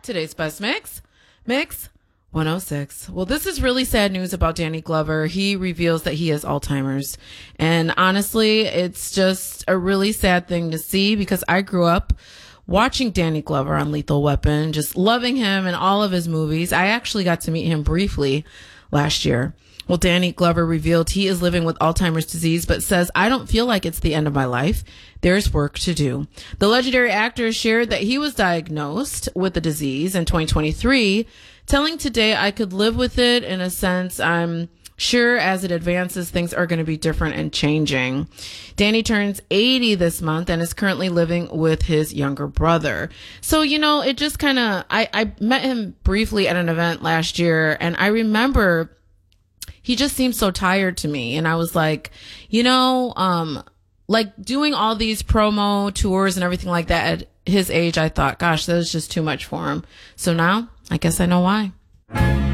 today's best mix. Mix 106. Well, this is really sad news about Danny Glover. He reveals that he has Alzheimer's. And honestly, it's just a really sad thing to see because I grew up watching Danny Glover on Lethal Weapon, just loving him and all of his movies. I actually got to meet him briefly last year. Well, Danny Glover revealed he is living with Alzheimer's disease, but says, "I don't feel like it's the end of my life. There's work to do." The legendary actor shared that he was diagnosed with the disease in 2023, telling Today, "I could live with it in a sense. I'm sure as it advances, things are going to be different and changing." Danny turns 80 this month and is currently living with his younger brother. So, it just kind of, I met him briefly at an event last year, and I remember he just seemed so tired to me. And I was like, like doing all these promo tours and everything like that at his age, I thought, gosh, that was just too much for him. So now I guess I know why.